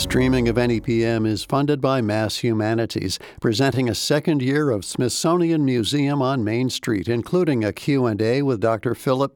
Streaming of NEPM is funded by Mass Humanities, presenting a second year of Smithsonian Museum on Main Street, including a Q&A with Dr. Philip